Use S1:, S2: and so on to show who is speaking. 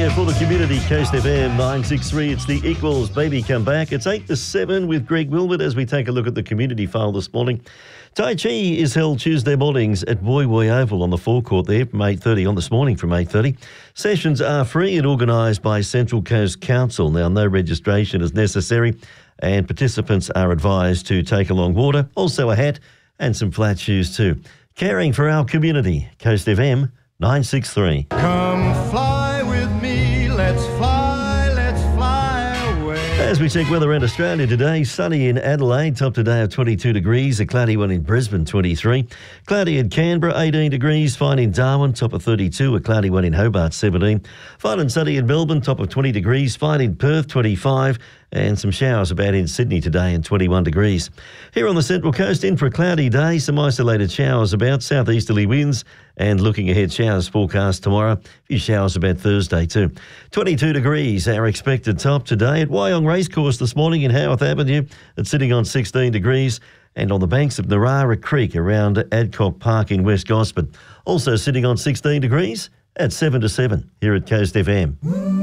S1: here for the community, Coast FM 963. It's the Equals Baby Come Back. It's 8 to 7 with Greg Wilbert as we take a look at the community file this morning. Tai Chi is held Tuesday mornings at Woy Woy Oval on the forecourt there from 8:30 on this morning from 8:30. Sessions are free and organised by Central Coast Council. Now, no registration is necessary and participants are advised to take along water, also a hat and some flat shoes too. Caring for our community, Coast FM 963.
S2: Come fly with me, let's fly away.
S1: As we check weather around Australia today, sunny in Adelaide, top today of 22 degrees, a cloudy one in Brisbane, 23. Cloudy in Canberra, 18 degrees, fine in Darwin, top of 32, a cloudy one in Hobart, 17. Fine and sunny in Melbourne, top of 20 degrees, fine in Perth, 25. And some showers about in Sydney today and 21 degrees. Here on the Central Coast, in for a cloudy day, some isolated showers about, southeasterly winds, and looking ahead, showers forecast tomorrow. A few showers about Thursday too. 22 degrees, our expected top today at Wyong Racecourse this morning in Howarth Avenue. It's sitting on 16 degrees. And on the banks of Narara Creek around Adcock Park in West Gosford. Also sitting on 16 degrees at 7 to 7 here at Coast FM.